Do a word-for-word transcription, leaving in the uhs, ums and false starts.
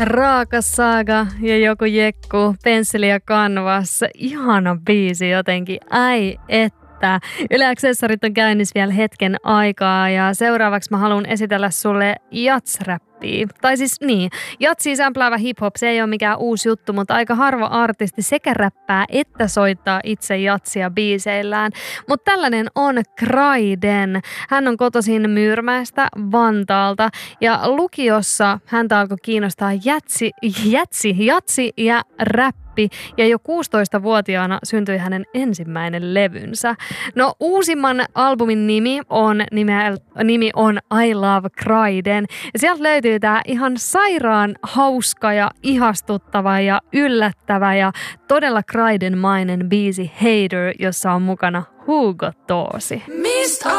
Raaka Saga ja joku Jekku, Pensseli ja Kanvas. Ihana biisi jotenkin. Ai että. Yle Aksessorit on käynnissä vielä hetken aikaa ja seuraavaksi mä haluan esitellä sulle jats-räppiä. Tai siis niin, jatsia sämpläävä hip-hop, se ei ole mikään uusi juttu, mutta aika harva artisti sekä räppää että soittaa itse jatsia biiseillään. Mutta tällainen on Kraiden. Hän on kotoisin Myyrmäestä Vantaalta ja lukiossa häntä alkoi kiinnostaa jätsi, jätsi, jatsi ja räppi. Ja jo kuusitoistavuotiaana syntyi hänen ensimmäinen levynsä. No uusimman albumin nimi on, nimeä, nimi on I Love Kraiden. Ja sieltä löytyy tää ihan sairaan hauska ja ihastuttava ja yllättävä ja todella Kraiden-mainen biisi Hater, jossa on mukana Hugo Toosi. Mistä